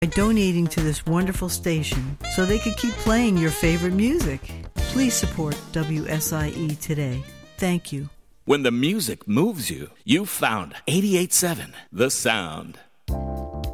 by donating to this wonderful station so they could keep playing your favorite music. Please support WSIE today. Thank you. When the music moves you, you found 88.7 The Sound.